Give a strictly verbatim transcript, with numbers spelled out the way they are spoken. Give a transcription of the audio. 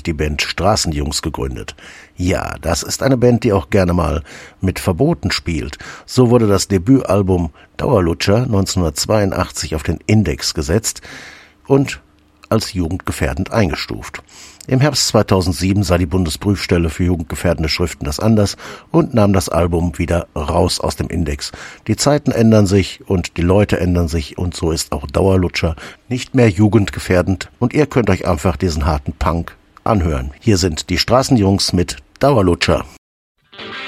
die Band Straßenjungs gegründet. Ja, das ist eine Band, die auch gerne mal mit Verboten spielt. So wurde das Debütalbum Dauerlutscher neunzehnhundertzweiundachtzig auf den Index gesetzt und als jugendgefährdend eingestuft. Im Herbst zweitausendsieben sah die Bundesprüfstelle für jugendgefährdende Schriften das anders und nahm das Album wieder raus aus dem Index. Die Zeiten ändern sich und die Leute ändern sich und so ist auch Dauerlutscher nicht mehr jugendgefährdend und ihr könnt euch einfach diesen harten Punk anhören. Hier sind die Straßenjungs mit Dauerlutscher.